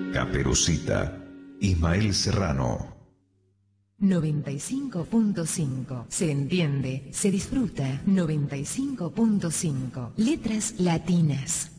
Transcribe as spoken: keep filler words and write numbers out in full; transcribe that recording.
Caperucita, Ismael Serrano. noventa y cinco punto cinco. Se entiende, se disfruta. noventa y cinco punto cinco. Letras latinas.